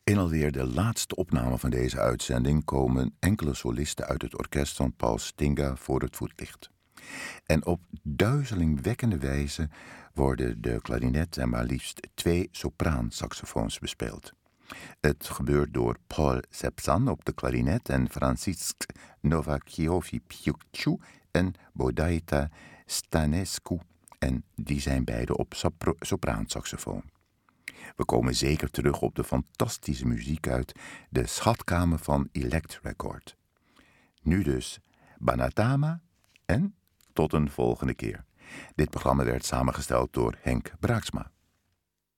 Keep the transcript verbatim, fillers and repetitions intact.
In alweer de laatste opname van deze uitzending komen enkele solisten uit het orkest van Paul Stinga voor het voetlicht. En op duizelingwekkende wijze worden de klarinet en maar liefst twee sopraansaxofoons bespeeld. Het gebeurt door Paul Sepsan op de klarinet en Francisc Novakiovi-Piukciu en Bodaita Stanescu, en die zijn beide op sopro- sopraansaxofoon. We komen zeker terug op de fantastische muziek uit de schatkamer van Elect Record. Nu dus Banatama en tot een volgende keer. Dit programma werd samengesteld door Henk Braaksma.